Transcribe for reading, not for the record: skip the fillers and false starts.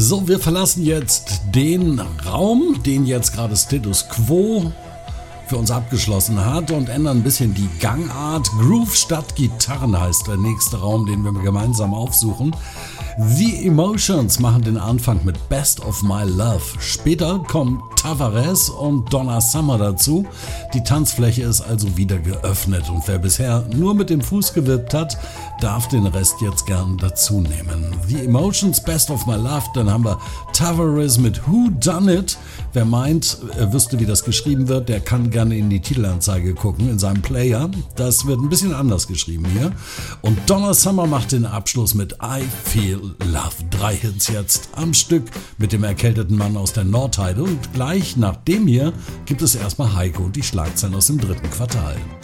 So, wir verlassen jetzt den Raum, den jetzt gerade Status Quo für uns abgeschlossen hat und ändern ein bisschen die Gangart. Groove statt Gitarren heißt der nächste Raum, den wir gemeinsam aufsuchen. The Emotions machen den Anfang mit Best of My Love. Später kommen Tavares und Donna Summer dazu. Die Tanzfläche ist also wieder geöffnet und wer bisher nur mit dem Fuß gewippt hat, darf den Rest jetzt gern dazu nehmen. The Emotions, Best of My Love, dann haben wir Tavares mit Who Done It. Wer meint, er wüsste, wie das geschrieben wird, der kann gerne in die Titelanzeige gucken, in seinem Player. Das wird ein bisschen anders geschrieben hier. Und Donna Summer macht den Abschluss mit I Feel Love. 3 Hits jetzt am Stück mit dem erkälteten Mann aus der Nordheide. Und gleich nach dem hier gibt es erstmal Heiko und die Schlagzeilen aus dem 3. Quartal.